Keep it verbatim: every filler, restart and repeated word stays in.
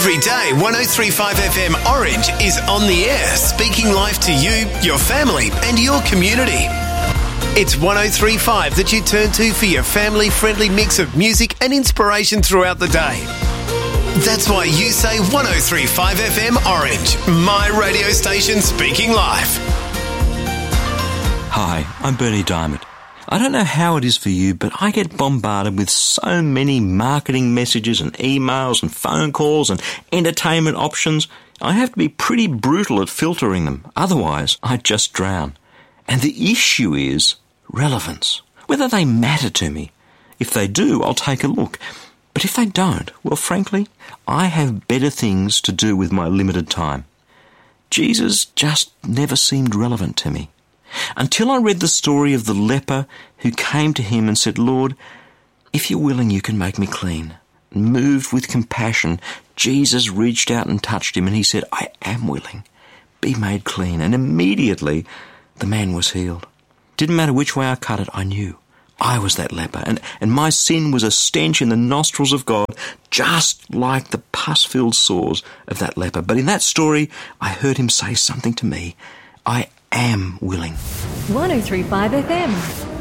Every day, one oh three point five F M Orange is on the air, speaking life to you, your family and your community. It's one oh three point five that you turn to for your family-friendly mix of music and inspiration throughout the day. That's why you say one oh three point five F M Orange, my radio station speaking life. Hi, I'm Bernie Diamond. I don't know how it is for you, but I get bombarded with so many marketing messages and emails and phone calls and entertainment options. I have to be pretty brutal at filtering them. Otherwise, I just drown. And the issue is relevance. Whether they matter to me. If they do, I'll take a look. But if they don't, well, frankly, I have better things to do with my limited time. Jesus just never seemed relevant to me. Until I read the story of the leper who came to him and said, Lord, if you're willing, you can make me clean. Moved with compassion, Jesus reached out and touched him and he said, I am willing. Be made clean. And immediately the man was healed. Didn't matter which way I cut it, I knew. I was that leper, and, and my sin was a stench in the nostrils of God, just like the pus-filled sores of that leper. But in that story, I heard him say something to me. I am willing. one oh three point five F M.